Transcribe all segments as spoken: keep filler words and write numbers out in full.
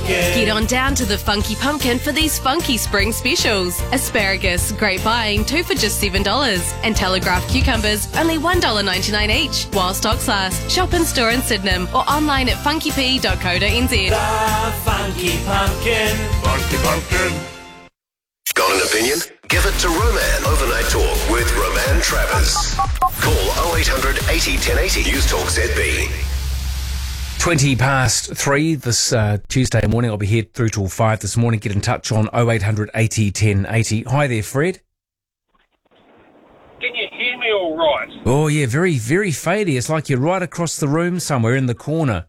Pumpkin. Get on down to the Funky Pumpkin for these funky spring specials. Asparagus, great buying, two for just seven dollars. And Telegraph cucumbers, only one dollar ninety-nine each. While stocks last, shop in store in Sydenham or online at funky p dot co dot n z. The Funky Pumpkin. Funky Pumpkin. Got an opinion? Give it to Roman. Overnight Talk with Roman Travers. Call oh eight hundred eighty ten eighty. News Talk Z B. twenty past three this uh, Tuesday morning. I'll be here through till five this morning. Get in touch on oh eight hundred eighty ten eighty. Hi there, Fred. Can you hear me all right? Oh, yeah, very, very fadey. It's like you're right across the room somewhere in the corner.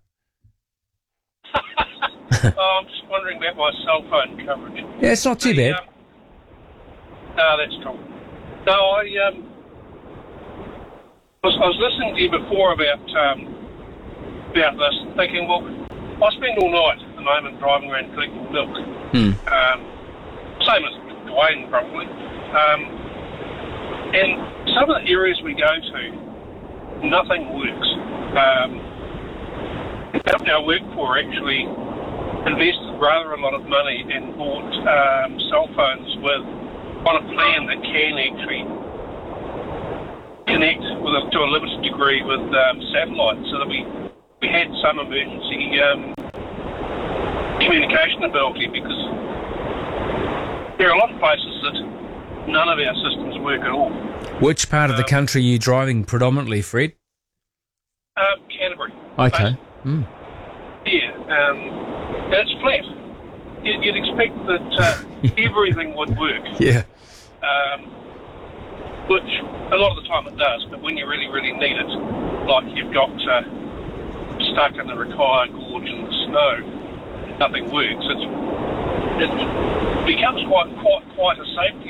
oh, I'm just wondering about my cell phone coverage. Yeah, it's not too The, bad. Um, no, that's cool. No, I, um, was, I was listening to you before about um, about this, thinking, well, I spend all night at the moment driving around collecting milk. Hmm. Um, same as Dwayne, probably. Um, and some of the areas we go to, nothing works. Um, the company I work for actually invested rather a lot of money and bought um, cell phones with on a plan that can actually connect with a, to a limited degree with um, satellites, so that we, we had some emergency um, communication ability, because there are a lot of places that none of our systems work at all. Which part of the um, country are you driving predominantly, Fred? Um, Canterbury. Okay. Mm. Yeah, um, and it's flat. You'd, you'd expect that uh, everything would work. Yeah. Um, which a lot of the time it does, but when you really, really need it, like you've got uh, stuck in the Rakaia Gorge in the snow, nothing works. It's, it becomes quite, quite, quite a safety